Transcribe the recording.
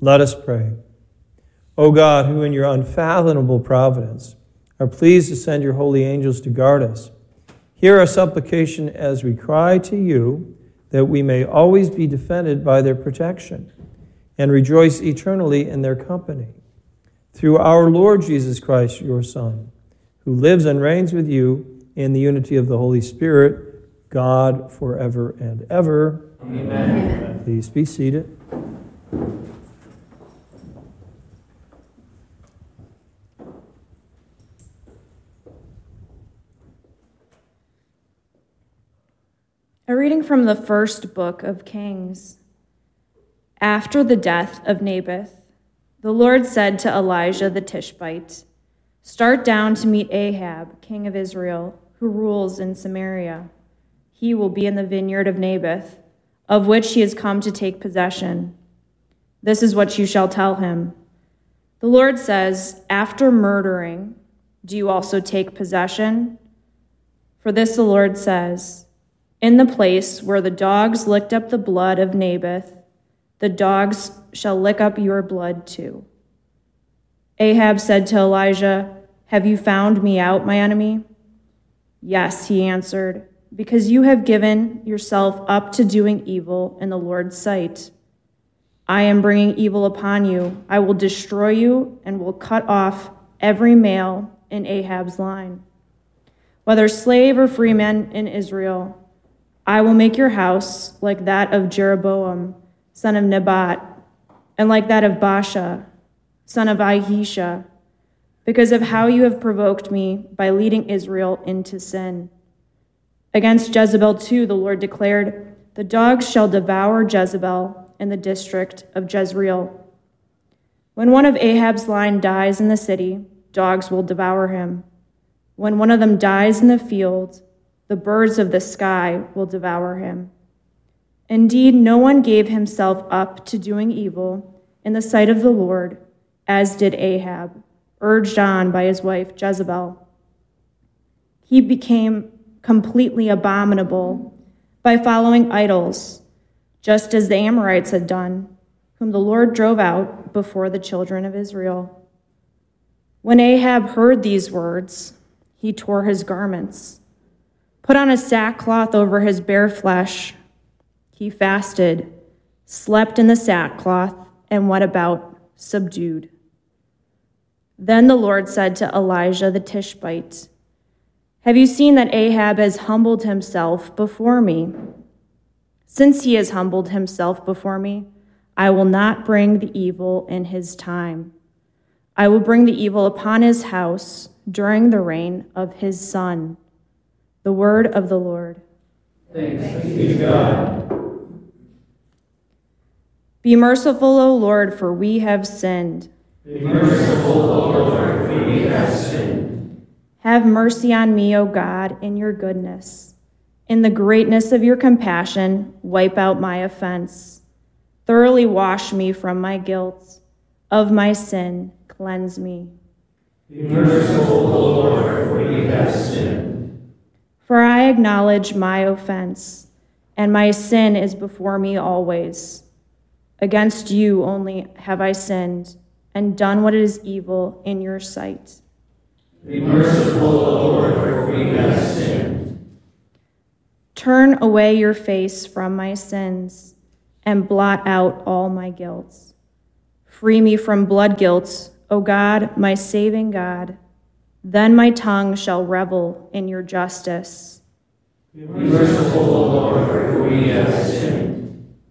Let us pray. O God, who in your unfathomable providence are pleased to send your holy angels to guard us, hear our supplication as we cry to you that we may always be defended by their protection and rejoice eternally in their company. Through our Lord Jesus Christ, your Son, who lives and reigns with you in the unity of the Holy Spirit, God, forever and ever. Amen. Please be seated. A reading from the first book of Kings. After the death of Naboth, the Lord said to Elijah the Tishbite, "Start down to meet Ahab, king of Israel, who rules in Samaria. He will be in the vineyard of Naboth, of which he has come to take possession. This is what you shall tell him. The Lord says, after murdering, do you also take possession? For this the Lord says, in the place where the dogs licked up the blood of Naboth, the dogs shall lick up your blood too." Ahab said to Elijah, "Have you found me out, my enemy?" "Yes," he answered, "because you have given yourself up to doing evil in the Lord's sight. I am bringing evil upon you. I will destroy you and will cut off every male in Ahab's line, whether slave or free man in Israel. I will make your house like that of Jeroboam, son of Nebat, and like that of Baasha, son of Ahisha, because of how you have provoked me by leading Israel into sin. Against Jezebel too, the Lord declared, the dogs shall devour Jezebel in the district of Jezreel. When one of Ahab's line dies in the city, dogs will devour him. When one of them dies in the field, the birds of the sky will devour him. Indeed, no one gave himself up to doing evil in the sight of the Lord, as did Ahab, urged on by his wife Jezebel. He became completely abominable by following idols, just as the Amorites had done, whom the Lord drove out before the children of Israel. When Ahab heard these words, he tore his garments, put on a sackcloth over his bare flesh. He fasted, slept in the sackcloth, and went about subdued. Then the Lord said to Elijah the Tishbite, "Have you seen that Ahab has humbled himself before me? Since he has humbled himself before me, I will not bring the evil in his time. I will bring the evil upon his house during the reign of his son." The word of the Lord. Thanks be to God. Be merciful, O Lord, for we have sinned. Be merciful, O Lord, for we have sinned. Have mercy on me, O God, in your goodness. In the greatness of your compassion, wipe out my offense. Thoroughly wash me from my guilt. Of my sin, cleanse me. Be merciful, O Lord, for we have sinned. For I acknowledge my offense, and my sin is before me always. Against you only have I sinned, and done what is evil in your sight. Be merciful, O Lord, for we have sinned. Turn away your face from my sins, and blot out all my guilt. Free me from blood guilt, O God, my saving God. Then my tongue shall revel in your justice. Be merciful, O Lord, for we have sinned.